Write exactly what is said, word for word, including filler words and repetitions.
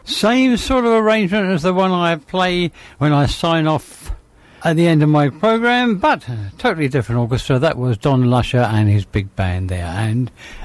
Same sort of arrangement as the one I play when I sign off at the end of my programme, but a totally different orchestra. That was Don Lusher and his big band there. And